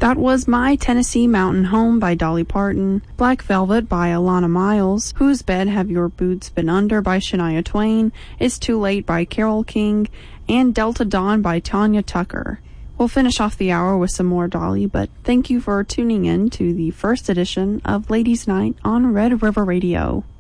That was My Tennessee Mountain Home by Dolly Parton, Black Velvet by Alana Miles, Whose Bed Have Your Boots Been Under by Shania Twain, It's Too Late by Carole King, and Delta Dawn by Tanya Tucker. We'll finish off the hour with some more Dolly, but thank you for tuning in to the first edition of Ladies' Night on Red River Radio.